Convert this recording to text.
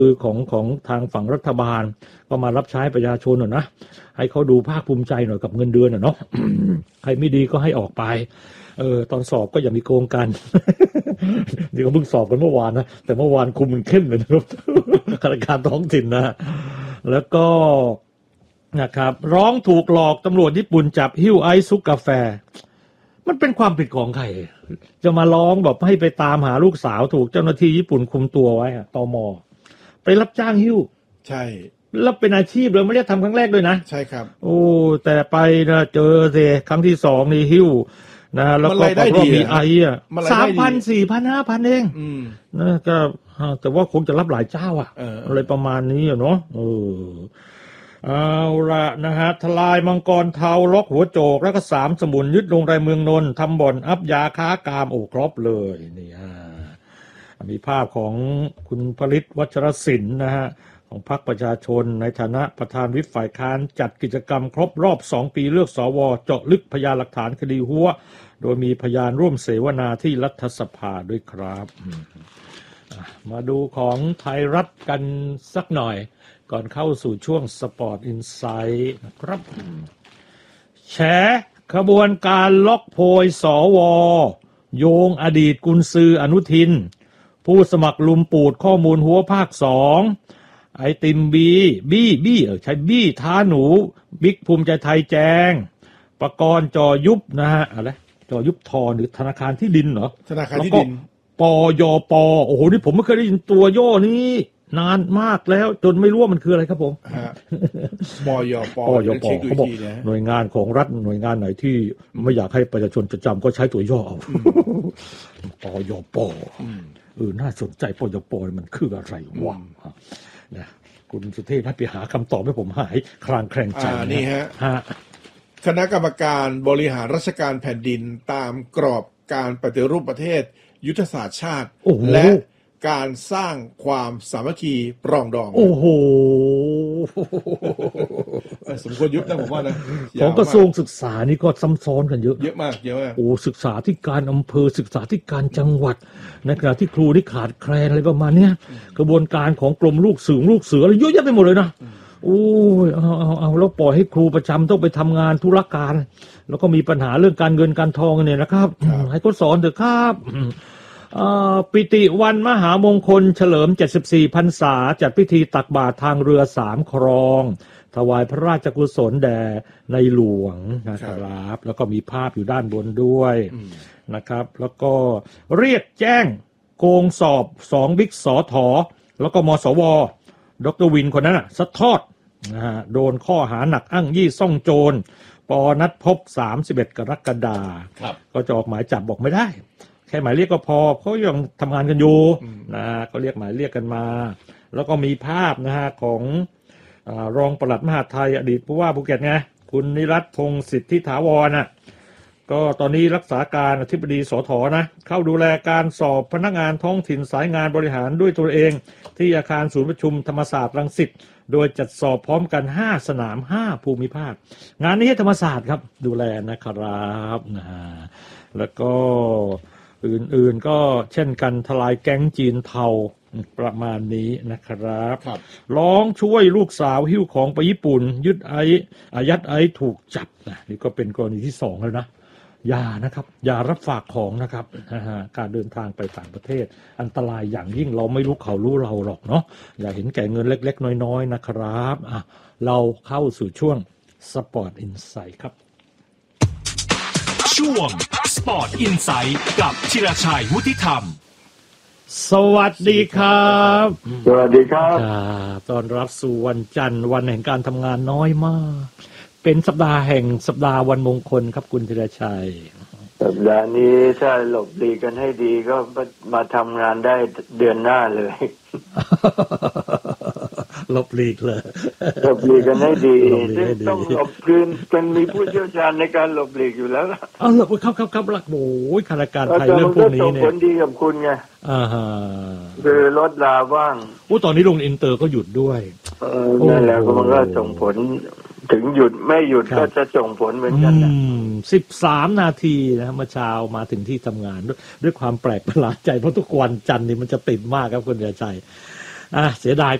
คือของทางฝั่งรัฐบาลก็มารับใช้ประชาชนหน่อยนะให้เขาดูภาคภูมิใจหน่อยกับเงินเดือนเนาะ ใครไม่ดีก็ให้ออกไปตอนสอบก็อย่ามีโกงกัน เดี๋ยวเพิ่งสอบกันเมื่อวานนะแต่เมื่อวานคุมมันเข้มเลยนะครับ ข้าราชการท้องถิ่นนะแล้วก็นะครับร้องถูกหลอกตำรวจญี่ปุ่นจับหิ้วไอซ์ซุกกาแฟมันเป็นความผิดของใครจะมาร้องแบบให้ไปตามหาลูกสาวถูกเจ้าหน้าที่ญี่ปุ่นคุมตัวไว้ตม.ไปรับจ้างหิ้วใช่แล้วเป็นอาชีพเลยไม่ได้ทำครั้งแรกด้วยนะใช่ครับโอ้แต่ไปนะเจอเสครั้งที่สองนี่หิ้วนะแล้วก็มีไอ3,000 4,000 5,000เองนะก็แต่ว่าคงจะรับหลายเจ้าอะไรประมาณนี้เนาะเอาละนะฮะทลายมังกรเทาล็อกหัวโจกแล้วก็3สมุนยึดโรงแรมเมืองนนท์ทำบ่อนอัพยาค้ากามโอ้ครบเลยนี่มีภาพของคุณผลิตวัชรศิลป์นะฮะของพรรคประชาชนในฐานะประธานวิปฝ่ายค้านจัดกิจกรรมครบรอบ2ปีเลือกสวเจาะลึกพยานหลักฐานคดีหัวโดยมีพยานร่วมเสวนาที่รัฐสภาด้วยครับมาดูของไทยรัฐกันสักหน่อยก่อนเข้าสู่ช่วงสปอร์ตอินไซต์นะครับแฉขบวนการล็อกโพยสวโยงอดีตกุนซืออนุทินผู้สมัครลุมปูดข้อมูลหัวภาค2ไอติมบี้ใช้บี้ท้าหนูบิ๊กภูมิใจไทยแจงประกรณ์จอยุบนะฮะอะไรจอยุบทอหรือธนาคารที่ดินเหรอธนาคารที่ดินปยปโอ้โหนี่ผมไม่เคยได้ยินตัวย่อนี้นานมากแล้วจนไม่รู้ว่ามันคืออะไรครับผมปยปเขาบอกหน่วยงานของรัฐหน่วยงานไหนที่ไม่อยากให้ประชาชนจำก็ใช้ตัวย่อเอาปยปน่าสนใจปยปมันคืออะไรวะนะคุณสุเทพให้ไปหาคำตอบให้ผมหายคลางแคลงใจนี่ฮะคณะกรรมการบริหารราชการแผ่นดินตามกรอบการปฏิรูปประเทศยุทธศาสตร์ชาติและการสร้างความสามัคคีปรองดองโอ้โหสมควรยุบนะผมว่านะของกระทรวงศึกษานี่ก็ซ้ำซ้อนกันเยอะมากโอ้ศึกษาที่การอำเภอศึกษาที่การจังหวัดในขณะที่ครูที่ขาดแคลนอะไรประมาณนี้กระบวนการของกรมลูกเสืออะไรเยอะแยะไปหมดเลยนะโอ้ยเอาแล้วปล่อยให้ครูประจำต้องไปทำงานธุรการแล้วก็มีปัญหาเรื่องการเงินการทองเนี่ยนะครับให้เขาสอนเถอะครับปิติวันมหามงคลเฉลิม74พรรษาจัดพิธีตักบาตรทางเรือ3คลองถวายพระราชกุศลแด่ในหลวงนะครับแล้วก็มีภาพอยู่ด้านบนด้วยนะครับแล้วก็เรียกแจ้งโกงสอบ2บิ๊กสทแล้วก็มสวดร.วินคนนั้นซัดทอดโดนข้อหาหนักอ้างยี่ซ่องโจรปนัดพบ31กรกฎาคมก็จะออกหมายจับบอกไม่ได้แค่หมายเรียกก็พอเขายังทำงานกันอยู่นะก็เรียกหมายเรียกกันมาแล้วก็มีภาพนะฮะของรองปลัดมหาดไทยอดีตผู้ว่าภูเก็ตไงคุณนิรัตน์พงษ์สิทธิถาวรก็ตอนนี้รักษาการอธิบดีสทนะเข้าดูแลการสอบพนักงานท้องถิ่นสายงานบริหารด้วยตัวเองที่อาคารศูนย์ประชุมธรรมศาสตร์รังสิตโดยจัดสอบพร้อมกัน5สนาม5ภูมิภาคงานนี้ธรรมศาสตร์ครับดูแลนะครับแล้วก็อื่นๆก็เช่นกันทลายแก๊งจีนเทาประมาณนี้นะครับร้องช่วยลูกสาวหิ้วของไปญี่ปุ่นยึดยัดไอถูกจับนี่ก็เป็นกรณีที่2แล้วนะอย่านะครับอย่ารับฝากของนะครับการเดินทางไปต่างประเทศอันตรายอย่างยิ่งเราไม่รู้เขารู้เราหรอกเนาะอย่าเห็นแก่เงินเล็กๆน้อยๆนะครับเราเข้าสู่ช่วง Sport Insight ครับช่วง Sport Insight กับธีรชัยวุฒิธรรมสวัสดีครับสวัสดีครับต้อนรับสู่วันจันทร์วันแห่งการทำงานน้อยมากเป็นสัปดาห์แห่งสัปดาห์วันมงคลครับคุณธีรชัยสัปดาห์นี้ถ้าหลบหลีกกันให้ดีก็มาทำงานได้เดือนหน้าเลยหลบหลีกเลยหลบหลีกกันให้ดีต้องหลบคืนกันมีผู้เชี่ยวชาญในการหลบหลีกอยู่แล้วหลบครับหลักโอ้ยข้าราชการไทยเรื่องพวกนี้เนี่ยผลดีกับคุณไงคือลดลาบ้างตอนนี้โรงอินเตอร์ก็หยุดด้วยนั่นแหละมันก็ส่งผลถึงหยุดไม่หยุดก็จะส่งผลเหมือนกันนะ 13 นาทีนะเมื่อเช้ามาถึงที่ทำงานด้วยความแปลกประหลาดใจเพราะทุกวันจันทร์นี่มันจะติดมากครับคุณเดียชัยเสียดาย